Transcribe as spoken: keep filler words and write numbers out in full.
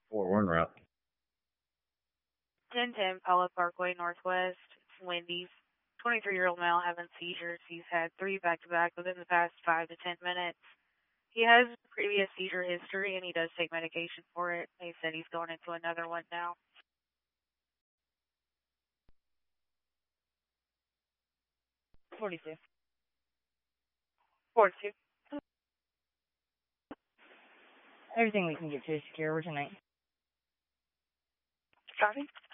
four one route. ten ten Pella Parkway Northwest. It's Wendy's. twenty-three-year-old male having seizures. He's had three back-to-back within the past five to ten minutes. He has previous seizure history, and he does take medication for it. He said he's going into another one now. forty-two. forty-two. Everything we can get to is secure. We're tonight. Copy.